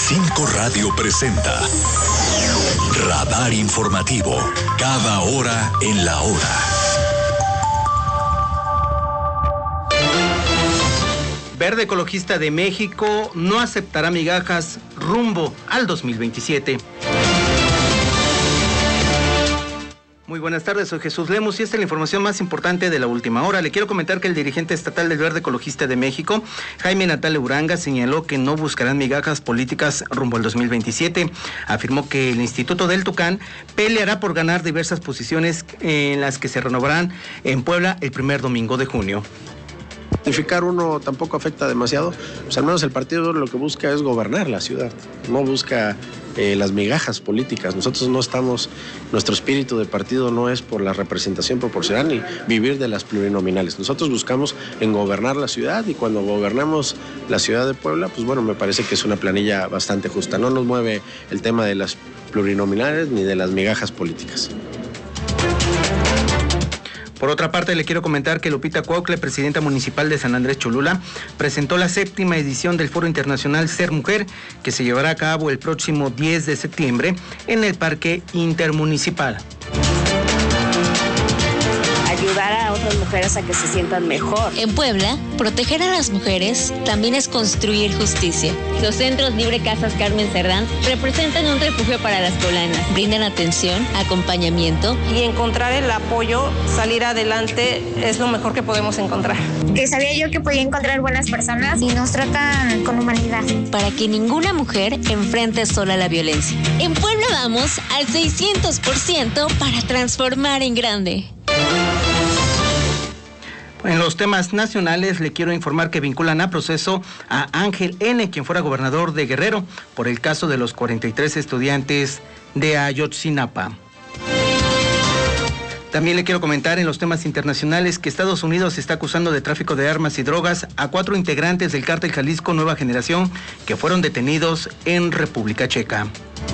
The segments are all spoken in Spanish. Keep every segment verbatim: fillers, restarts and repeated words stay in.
cinco Radio presenta Radar Informativo, cada hora en la hora. Verde Ecologista de México no aceptará migajas rumbo al dos mil veintisiete. Muy buenas tardes, soy Jesús Lemos y esta es la información más importante de la última hora. Le quiero comentar que el dirigente estatal del Verde Ecologista de México, Jaime Natale Uranga, señaló que no buscarán migajas políticas rumbo al dos mil veintisiete. Afirmó que el Instituto del Tucán peleará por ganar diversas posiciones en las que se renovarán en Puebla el primer domingo de junio. Unificar uno tampoco afecta demasiado, pues al menos el partido lo que busca es gobernar la ciudad, no busca eh, las migajas políticas. Nosotros no estamos, nuestro espíritu de partido no es por la representación proporcional ni vivir de las plurinominales. Nosotros buscamos en gobernar la ciudad y cuando gobernamos la ciudad de Puebla, pues bueno, me parece que es una planilla bastante justa. No nos mueve el tema de las plurinominales ni de las migajas políticas. Por otra parte, le quiero comentar que Lupita Cuaucle, presidenta municipal de San Andrés Cholula, presentó la séptima edición del Foro Internacional Ser Mujer, que se llevará a cabo el próximo diez de septiembre en el Parque Intermunicipal. Ayudar a otras mujeres a que se sientan mejor. En Puebla, proteger a las mujeres también es construir justicia. Los centros Libre Casas Carmen Cerdán representan un refugio para las poblanas. Brindan atención, acompañamiento. Y encontrar el apoyo, salir adelante, es lo mejor que podemos encontrar. Que sabía yo que podía encontrar buenas personas y nos tratan con humanidad. Para que ninguna mujer enfrente sola la violencia. En Puebla vamos al seiscientos por ciento para transformar en grande. En los temas nacionales le quiero informar que vinculan a proceso a Ángel N., quien fuera gobernador de Guerrero, por el caso de los cuarenta y tres estudiantes de Ayotzinapa. También le quiero comentar en los temas internacionales que Estados Unidos está acusando de tráfico de armas y drogas a cuatro integrantes del cártel Jalisco Nueva Generación que fueron detenidos en República Checa.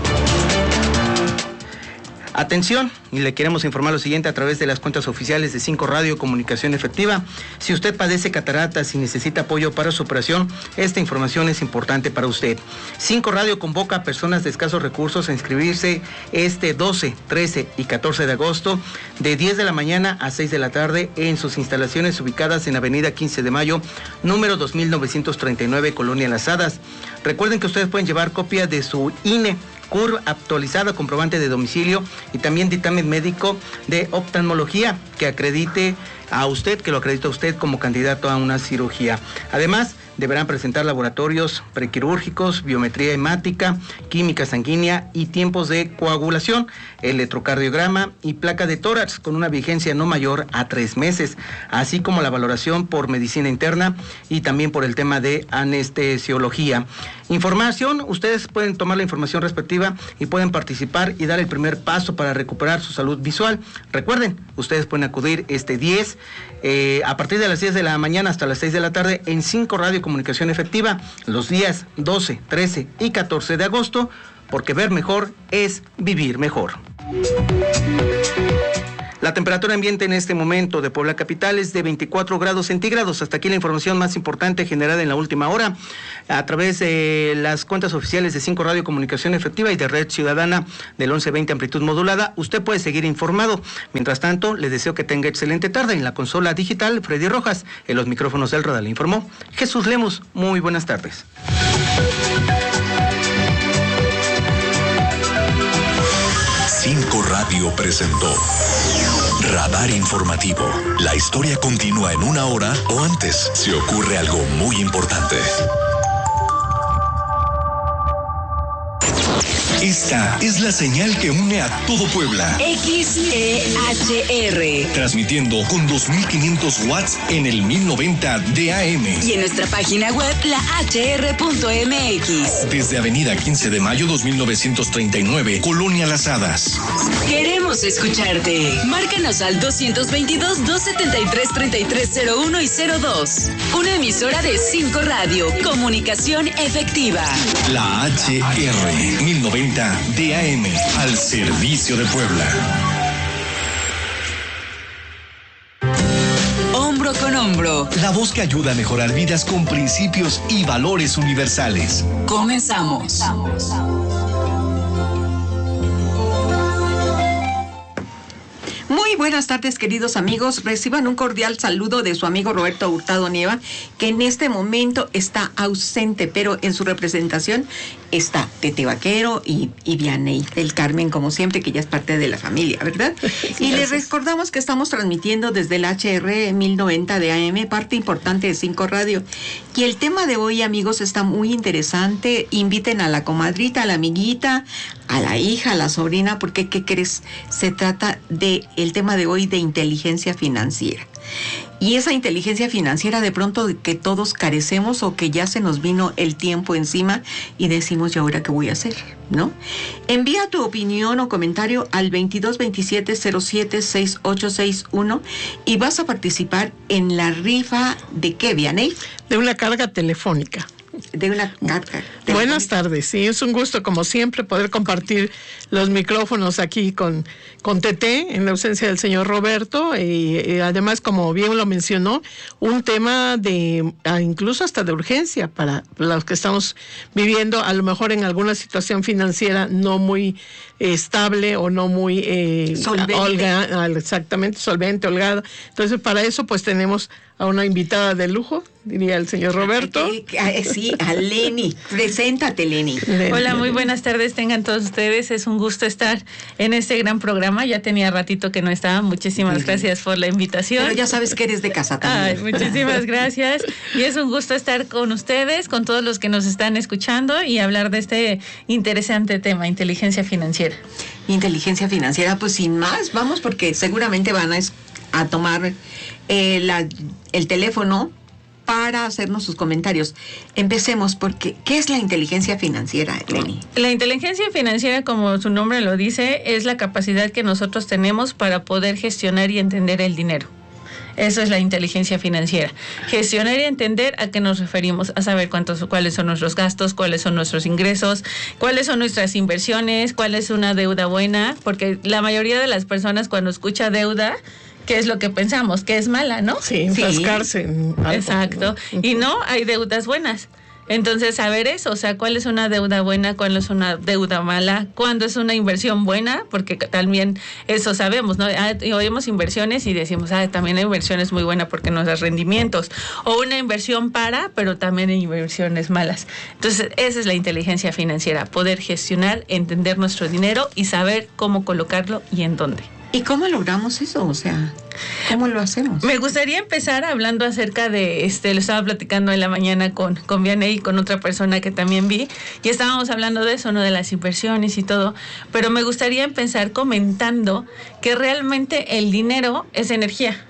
Atención, y le queremos informar lo siguiente a través de las cuentas oficiales de cinco Radio Comunicación Efectiva. Si usted padece cataratas y necesita apoyo para su operación, esta información es importante para usted. cinco Radio convoca a personas de escasos recursos a inscribirse este doce, trece y catorce de agosto de diez de la mañana a seis de la tarde en sus instalaciones ubicadas en Avenida quince de Mayo, número dos mil novecientos treinta y nueve, Colonia Las Hadas. Recuerden que ustedes pueden llevar copia de su I N E, C U R actualizada, comprobante de domicilio y también dictamen médico de oftalmología que acredite a usted, que lo acredita a usted como candidato a una cirugía. Además, deberán presentar laboratorios prequirúrgicos, biometría hemática, química sanguínea y tiempos de coagulación, electrocardiograma y placa de tórax con una vigencia no mayor a tres meses, así como la valoración por medicina interna y también por el tema de anestesiología. Información, ustedes pueden tomar la información respectiva y pueden participar y dar el primer paso para recuperar su salud visual. Recuerden, ustedes pueden acudir este diez, eh, a partir de las diez de la mañana hasta las seis de la tarde en cinco Radio Comunicación Efectiva, los días doce, trece y catorce de agosto, porque ver mejor es vivir mejor. La temperatura ambiente en este momento de Puebla Capital es de veinticuatro grados centígrados. Hasta aquí la información más importante generada en la última hora a través de las cuentas oficiales de cinco Radio Comunicación Efectiva y de Red Ciudadana del once veinte amplitud modulada. Usted puede seguir informado. Mientras tanto, le deseo que tenga excelente tarde. En la consola digital, Freddy Rojas. En los micrófonos del Radar le informó Jesús Lemos. Muy buenas tardes. cinco Radio presentó Radar Informativo. La historia continúa en una hora o antes si ocurre algo muy importante. Esta es la señal que une a todo Puebla. X E H R. Transmitiendo con dos mil quinientos watts en el mil noventa de A M. Y en nuestra página web, la H R punto M X. Desde Avenida quince de Mayo, dos mil novecientos treinta y nueve, Colonia Las Hadas. Queremos escucharte. Márcanos al doscientos veintidós, doscientos setenta y tres, treinta y tres cero uno y cero dos. Una emisora de cinco Radio. Comunicación efectiva. La H R mil noventa de A M, al servicio de Puebla. Hombro con hombro. Radio. La voz que ayuda a mejorar vidas con principios y valores universales. Comenzamos. Muy buenas tardes, queridos amigos. Reciban un cordial saludo de su amigo Roberto Hurtado Nieva, que en este momento está ausente, pero en su representación está Tete Vaquero y, y Vianey del Carmen, como siempre, que ya es parte de la familia, ¿verdad? Y les recordamos que estamos transmitiendo desde el H R mil noventa de A M, parte importante de Cinco Radio. Y el tema de hoy, amigos, está muy interesante. Inviten a la comadrita, a la amiguita, a la hija, a la sobrina, porque ¿qué crees? Se trata de el tema de hoy de inteligencia financiera. Y esa inteligencia financiera de pronto que todos carecemos o que ya se nos vino el tiempo encima y decimos, ¿y ahora qué voy a hacer? ¿No? Envía tu opinión o comentario al veintidós veintisiete cero siete sesenta y ocho sesenta y uno y vas a participar en la rifa de ¿qué, Vianey? De una carga telefónica. De una carga. Buenas tardes, sí, es un gusto como siempre poder compartir los micrófonos aquí con, con Tete en la ausencia del señor Roberto y, y además, como bien lo mencionó, un tema de incluso hasta de urgencia para los que estamos viviendo a lo mejor en alguna situación financiera no muy eh, estable o no muy eh, solvente. Holga, exactamente, solvente, holgado. Entonces, para eso pues tenemos a una invitada de lujo, diría el señor Roberto. Sí, a Leni. Preséntate, Leni. Hola, muy buenas tardes, tengan todos ustedes. Es un gusto estar en este gran programa. Ya tenía ratito que no estaba. Muchísimas uh-huh. gracias por la invitación. Pero ya sabes que eres de casa también. Ay, muchísimas gracias. Y es un gusto estar con ustedes, con todos los que nos están escuchando y hablar de este interesante tema, inteligencia financiera. Inteligencia financiera, pues sin más, vamos, porque seguramente van a, a tomar eh, la, el teléfono para hacernos sus comentarios. Empecemos, porque ¿qué es la inteligencia financiera, Leni? La inteligencia financiera, como su nombre lo dice, es la capacidad que nosotros tenemos para poder gestionar y entender el dinero. Eso es la inteligencia financiera. Gestionar y entender a qué nos referimos, a saber cuántos, cuáles son nuestros gastos, cuáles son nuestros ingresos, cuáles son nuestras inversiones, cuál es una deuda buena, porque la mayoría de las personas cuando escucha deuda, ¿qué es lo que pensamos? Que es mala, ¿no? Sí, enfrascarse sí. en algo. Exacto. Y no, hay deudas buenas. Entonces, saber eso, o sea, cuál es una deuda buena, cuál es una deuda mala, cuándo es una inversión buena, porque también eso sabemos, ¿no? Ah, oímos inversiones y decimos, ah, también hay inversiones muy buenas porque nos da rendimientos. O una inversión para, pero también hay inversiones malas. Entonces, esa es la inteligencia financiera, poder gestionar, entender nuestro dinero y saber cómo colocarlo y en dónde. ¿Y cómo logramos eso? O sea, ¿cómo lo hacemos? Me gustaría empezar hablando acerca de, este, lo estaba platicando en la mañana con, con Vianey y con otra persona que también vi, y estábamos hablando de eso, ¿no? De las inversiones y todo, pero me gustaría empezar comentando que realmente el dinero es energía.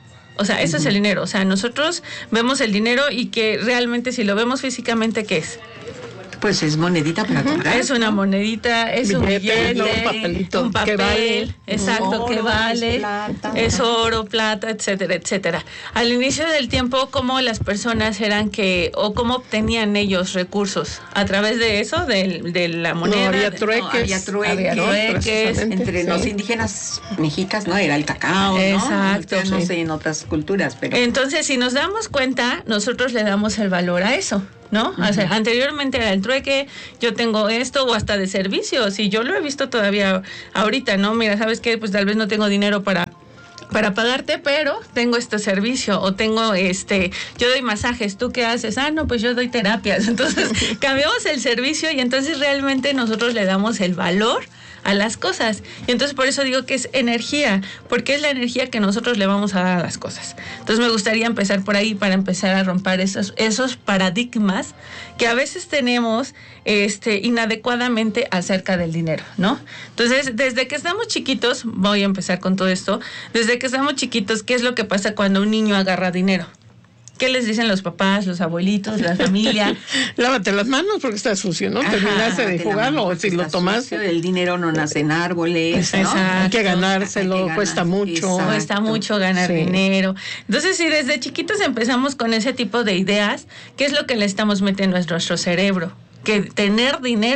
O sea, eso uh-huh. es el dinero. O sea, nosotros vemos el dinero y que realmente si lo vemos físicamente, ¿qué es? Pues es monedita para comprar. Es una monedita, es un billete, no, un papelito, un papel, que vale. exacto, oro, que vale, es, plata, es oro, plata, etcétera, etcétera. Al inicio del tiempo, ¿cómo las personas eran que, o cómo obtenían ellos recursos? A través de eso, de, de la moneda. No, había trueques. No, había trueques, había trueques entre sí. Los indígenas mexicas, ¿no? Era el cacao, ¿no? Exacto. No sí. sé en otras culturas, pero... Entonces, si nos damos cuenta, nosotros le damos el valor a eso, ¿no? Uh-huh. O sea, anteriormente era el trueque, yo tengo esto, o hasta de servicios, y yo lo he visto todavía ahorita, ¿no? Mira, ¿sabes qué? Pues tal vez no tengo dinero para para pagarte, pero tengo este servicio, o tengo este, yo doy masajes, ¿tú qué haces? Ah, no, pues yo doy terapias. Entonces, cambiamos el servicio y entonces realmente nosotros le damos el valor a las cosas. Y entonces por eso digo que es energía, porque es la energía que nosotros le vamos a dar a las cosas. Entonces me gustaría empezar por ahí para empezar a romper esos, esos paradigmas que a veces tenemos este, inadecuadamente acerca del dinero, ¿no? Entonces, desde que estamos chiquitos, voy a empezar con todo esto, desde que estamos chiquitos, ¿qué es lo que pasa cuando un niño agarra dinero? ¿Qué les dicen los papás, los abuelitos, la familia? Lávate las manos porque está sucio, ¿no? Ajá, terminaste de jugarlo o si lo tomaste. El dinero no nace en árboles, ¿no? Hay que ganárselo, hay que cuesta mucho. Exacto. Cuesta mucho ganar sí. dinero. Entonces, si desde chiquitos empezamos con ese tipo de ideas, ¿qué es lo que le estamos metiendo a nuestro cerebro? Que tener dinero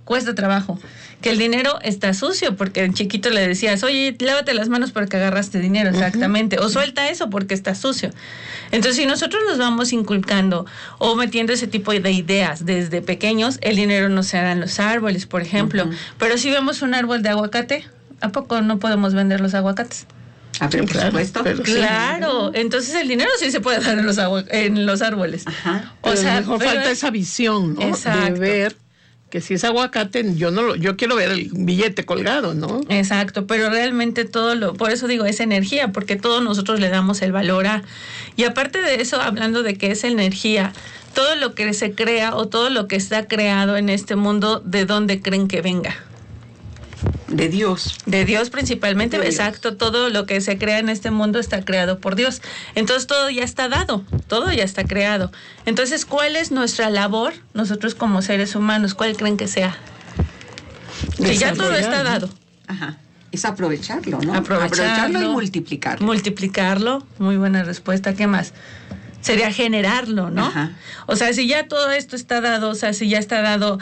cuesta trabajo. Que el dinero está sucio, porque en chiquito le decías, oye, lávate las manos porque agarraste dinero, exactamente, uh-huh. o suelta eso porque está sucio. Entonces, si nosotros nos vamos inculcando o metiendo ese tipo de ideas desde pequeños, el dinero no se da en los árboles, por ejemplo. Uh-huh. Pero si vemos un árbol de aguacate, ¿a poco no podemos vender los aguacates? Ah, pero por claro, supuesto. Pero claro, sí. Entonces el dinero sí se puede dar en los, agua, en los árboles. Ajá. O pero sea, mejor pero falta es... esa visión, ¿no? Exacto. De ver que si es aguacate, yo no lo, yo quiero ver el billete colgado, ¿no? Exacto, pero realmente todo lo, por eso digo, es energía, porque todos nosotros le damos el valor a. Y aparte de eso, hablando de que es energía, todo lo que se crea o todo lo que está creado en este mundo, ¿de dónde creen que venga? De Dios. De Dios principalmente, de exacto. Dios. Todo lo que se crea en este mundo está creado por Dios. Entonces todo ya está dado, todo ya está creado. Entonces, ¿cuál es nuestra labor nosotros como seres humanos? ¿Cuál creen que sea? Que ya todo está dado. Ajá. Es aprovecharlo, ¿no? Aprovecharlo, aprovecharlo y multiplicarlo. Multiplicarlo, muy buena respuesta. ¿Qué más? Sería generarlo, ¿no? Ajá. O sea, si ya todo esto está dado, o sea, si ya está dado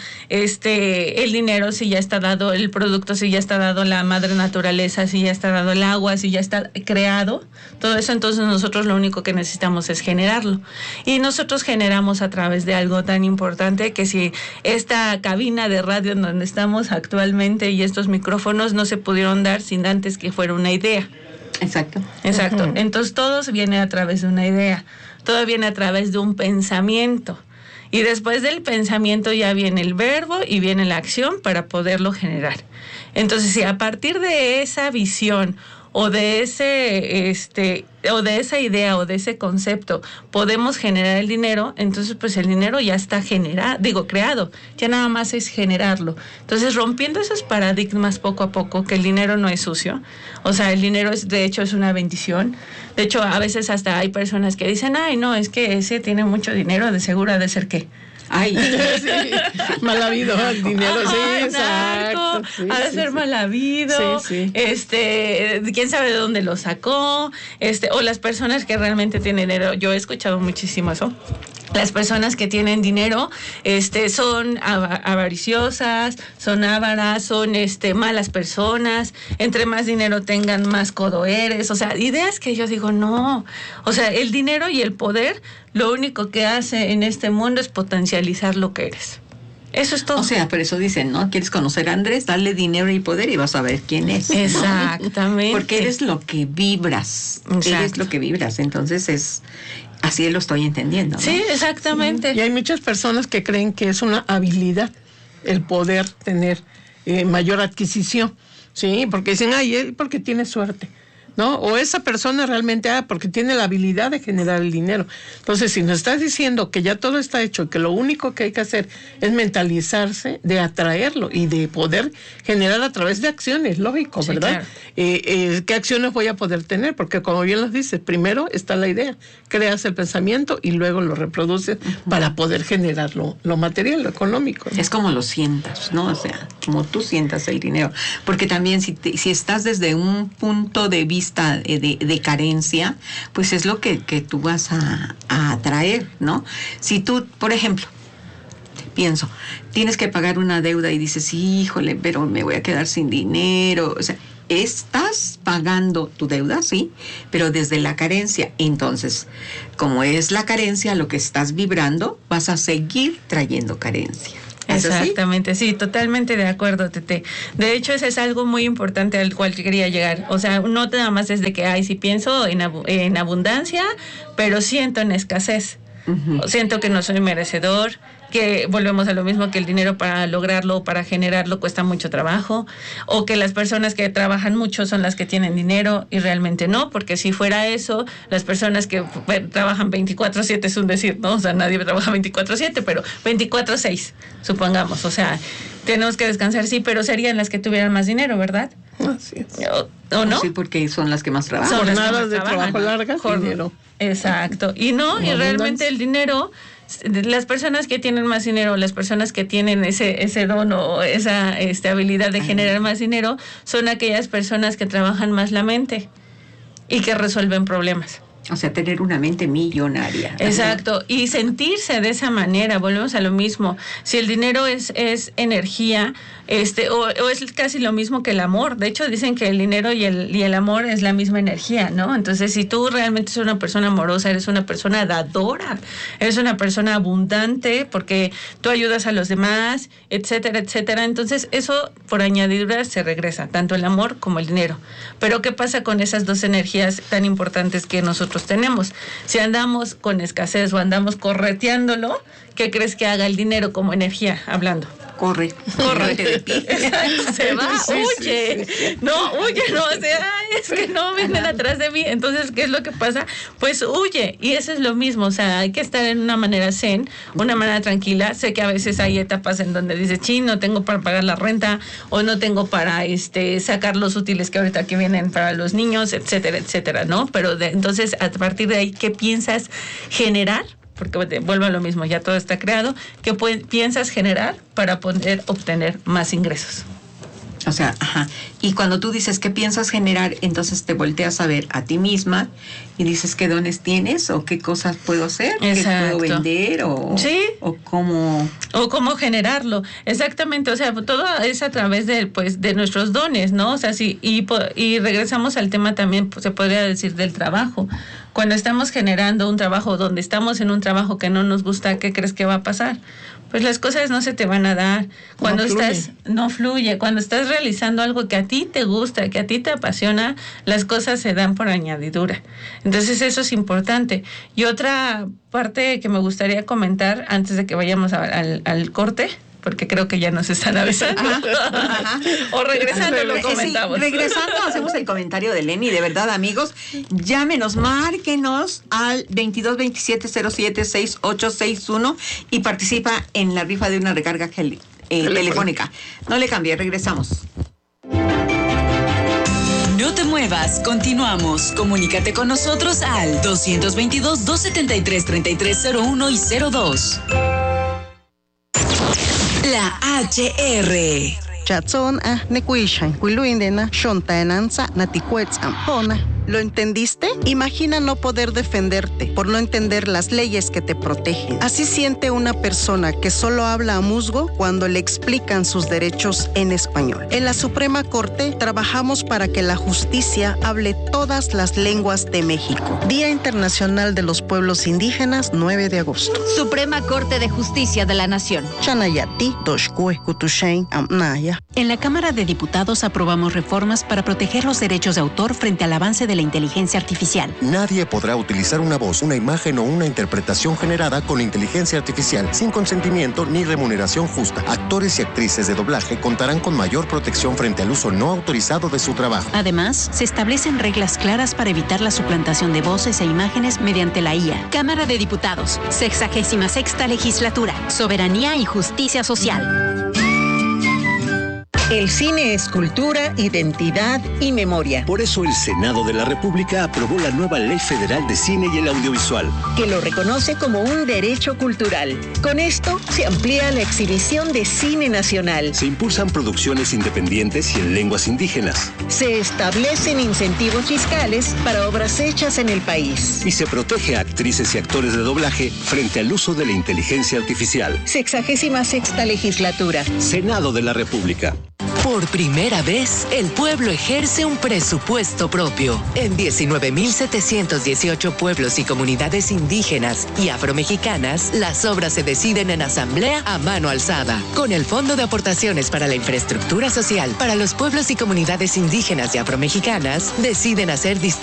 este el dinero, si ya está dado el producto, si ya está dado la madre naturaleza, si ya está dado el agua, si ya está creado, todo eso, entonces nosotros lo único que necesitamos es generarlo. Y nosotros generamos a través de algo tan importante que si esta cabina de radio en donde estamos actualmente y estos micrófonos no se pudieron dar sin antes que fuera una idea. Exacto. Exacto. Uh-huh. Entonces todo viene a través de una idea. Todo viene a través de un pensamiento. Y después del pensamiento ya viene el verbo y viene la acción para poderlo generar. Entonces, si a partir de esa visión o de ese este o de esa idea o de ese concepto podemos generar el dinero, entonces pues el dinero ya está generado, digo creado, ya nada más es generarlo. Entonces, rompiendo esos paradigmas poco a poco, que el dinero no es sucio, o sea, el dinero es, de hecho es una bendición. De hecho, a veces hasta hay personas que dicen, ay, no, es que ese tiene mucho dinero, de seguro ha de ser qué. Ay, sí, mal habido el dinero, Ajá, sí, exacto, sí, ha de sí, ser sí. mal habido, sí, sí. este, quién sabe de dónde lo sacó, este, o las personas que realmente tienen dinero, yo he escuchado muchísimo eso. Las personas que tienen dinero, este, son av- avariciosas, son ávaras, son, este, malas personas. Entre más dinero tengan, más codo eres. O sea, ideas que yo digo, no. O sea, el dinero y el poder, lo único que hace en este mundo es potencializar lo que eres. Eso es todo. O sea, por eso dicen, ¿no? ¿Quieres conocer a Andrés? Dale dinero y poder y vas a ver quién es, ¿no? Exactamente. Porque eres lo que vibras. Exacto. Eres lo que vibras. Entonces es... Así lo estoy entendiendo, ¿no? Sí, exactamente. Sí. Y hay muchas personas que creen que es una habilidad el poder tener eh, mayor adquisición, ¿sí? Porque dicen, ay, él porque tiene suerte, ¿no? O esa persona realmente, ah, porque tiene la habilidad de generar el dinero. Entonces, si nos estás diciendo que ya todo está hecho, que lo único que hay que hacer es mentalizarse de atraerlo y de poder generar a través de acciones, lógico, sí, ¿verdad? Claro. Eh, eh, ¿Qué acciones voy a poder tener? Porque como bien los dices, primero está la idea, creas el pensamiento y luego lo reproduces uh-huh. para poder generar lo, lo material, lo económico, ¿no? Es como lo sientas, ¿no? O sea, como tú sientas el dinero. Porque también si, te, si estás desde un punto de vista De, de, de carencia, pues es lo que, que tú vas a, a atraer, ¿no? Si tú, por ejemplo, pienso, tienes que pagar una deuda y dices, híjole, pero me voy a quedar sin dinero, o sea, estás pagando tu deuda, sí, pero desde la carencia. Entonces, como es la carencia lo que estás vibrando, vas a seguir trayendo carencia. Exactamente, sí, totalmente de acuerdo, Tete. De hecho, eso es algo muy importante al cual quería llegar. O sea, no nada más es de que, ay, sí pienso en, ab- en abundancia, pero siento en escasez. Uh-huh. Siento que no soy merecedor, que volvemos a lo mismo, que el dinero para lograrlo, para generarlo, cuesta mucho trabajo, o que las personas que trabajan mucho son las que tienen dinero y realmente no, porque si fuera eso, las personas que f- trabajan veinticuatro siete es un decir, ¿no? O sea, nadie trabaja veinticuatro siete, pero veinticuatro seis, supongamos, o sea, tenemos que descansar, sí, pero serían las que tuvieran más dinero, ¿verdad? Así es. ¿O, o no? Sí, porque son las que más trabajan. Jornadas de trabajo largas, Jor- dinero. Exacto. Y no, y realmente el dinero, las personas que tienen más dinero, las personas que tienen ese ese don o esa este, habilidad de generar más dinero, son aquellas personas que trabajan más la mente y que resuelven problemas. O sea, tener una mente millonaria. Exacto, y sentirse de esa manera, volvemos a lo mismo. Si el dinero es, es energía, este, o, o es casi lo mismo que el amor. De hecho, dicen que el dinero y el, y el amor es la misma energía, ¿no? Entonces, si tú realmente eres una persona amorosa, eres una persona dadora, eres una persona abundante, porque tú ayudas a los demás, etcétera, etcétera. Entonces, eso por añadidura se regresa, tanto el amor como el dinero. Pero, ¿qué pasa con esas dos energías tan importantes que nosotros tenemos? Si andamos con escasez o andamos correteándolo, ¿qué crees que haga el dinero como energía hablando? Corre, corre de ti. Se va, sí, huye. Sí, sí. No, huye, no, o sea, ay, es que no vienen atrás de mí. Entonces, ¿qué es lo que pasa? Pues huye. Y eso es lo mismo, o sea, hay que estar en una manera zen, una manera tranquila. Sé que a veces hay etapas en donde dices, chin, no tengo para pagar la renta, o no tengo para este sacar los útiles que ahorita que vienen para los niños, etcétera, etcétera, ¿no? Pero de, entonces, a partir de ahí, ¿qué piensas generar? Porque vuelvo a lo mismo, ya todo está creado. ¿Qué piensas generar para poder obtener más ingresos? O sea, ajá. Y cuando tú dices qué piensas generar, entonces te volteas a ver a ti misma y dices qué dones tienes o qué cosas puedo hacer, exacto, qué puedo vender o, ¿sí? o cómo o cómo generarlo. Exactamente, o sea, todo es a través de pues de nuestros dones, ¿no? O sea, sí, y y regresamos al tema también, pues, se podría decir del trabajo. Cuando estamos generando un trabajo, donde estamos en un trabajo que no nos gusta, ¿qué crees que va a pasar? Pues las cosas no se te van a dar. Cuando no estás, no fluye. Cuando estás realizando algo que a ti te gusta, que a ti te apasiona, las cosas se dan por añadidura. Entonces eso es importante. Y otra parte que me gustaría comentar antes de que vayamos a, al, al corte, porque creo que ya nos están avisando. Ajá, ajá. O regresando lo comentamos. Sí, regresando hacemos el comentario de Lenny. De verdad, amigos, llámenos, márquenos al veintidós veintisiete cero siete sesenta y ocho sesenta y uno y participa en la rifa de una recarga gel, eh, telefónica. No le cambie, regresamos. No te muevas, continuamos. Comunícate con nosotros al dos veintidós, dos setenta y tres, treinta y tres cero uno y cero dos. La H R. Chatson ah nekuishan kuiluindena shontaenanza natikuetzam pona. ¿Lo entendiste? Imagina no poder defenderte por no entender las leyes que te protegen. Así siente una persona que solo habla a musgo cuando le explican sus derechos en español. En la Suprema Corte trabajamos para que la justicia hable todas las lenguas de México. Día Internacional de los Pueblos Indígenas, nueve de agosto. Suprema Corte de Justicia de la Nación. Chanayati, Doshkue, Kutushain, Amnaya. En la Cámara de Diputados aprobamos reformas para proteger los derechos de autor frente al avance de la inteligencia artificial. Nadie podrá utilizar una voz, una imagen o una interpretación generada con inteligencia artificial sin consentimiento ni remuneración justa. Actores y actrices de doblaje contarán con mayor protección frente al uso no autorizado de su trabajo. Además, se establecen reglas claras para evitar la suplantación de voces e imágenes mediante la I A. Cámara de Diputados, sexagésima sexta legislatura, soberanía y justicia social. El cine es cultura, identidad y memoria. Por eso el Senado de la República aprobó la nueva Ley Federal de Cine y el Audiovisual, que lo reconoce como un derecho cultural. Con esto se amplía la exhibición de cine nacional. Se impulsan producciones independientes y en lenguas indígenas. Se establecen incentivos fiscales para obras hechas en el país. Y se protege a actrices y actores de doblaje frente al uso de la inteligencia artificial. Sexagésima sexta legislatura. Senado de la República. Por primera vez, el pueblo ejerce un presupuesto propio. En diecinueve mil setecientos dieciocho pueblos y comunidades indígenas y afromexicanas, las obras se deciden en asamblea a mano alzada. Con el Fondo de Aportaciones para la Infraestructura Social para los pueblos y comunidades indígenas y afromexicanas, deciden hacer distintos